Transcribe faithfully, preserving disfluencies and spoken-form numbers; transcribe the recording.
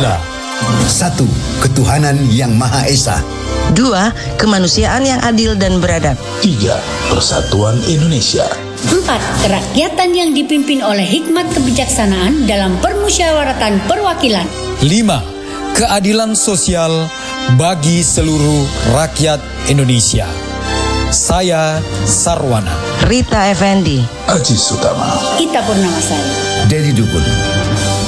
Tiga, Satu, ketuhanan yang Maha Esa. Dua, kemanusiaan yang adil dan beradab. Tiga, persatuan Indonesia. Empat, kerakyatan yang dipimpin oleh hikmat kebijaksanaan dalam permusyawaratan perwakilan. lima, keadilan sosial bagi seluruh rakyat Indonesia. Saya Sarwana. Rita Effendi. Aji Sutama. Kita Purnamasari. Dedi Dukun.